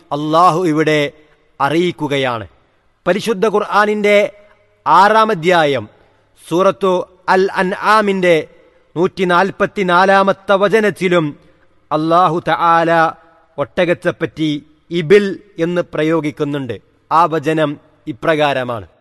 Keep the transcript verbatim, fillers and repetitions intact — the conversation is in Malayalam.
അള്ളാഹു ഇവിടെ അറിയിക്കുകയാണ്. പരിശുദ്ധ ഖുർആനിൻ്റെ ആറാം അധ്യായം സൂറത്തു അൽ അൻആമിൻ്റെ നൂറ്റി നാൽപ്പത്തി നാലാമത്തെ വചനത്തിലും അള്ളാഹു തആല ഒട്ടകത്തെപ്പറ്റി ഇബിൽ എന്ന് പ്രയോഗിക്കുന്നുണ്ട്. ആ വചനം ഇപ്രകാരമാണ്: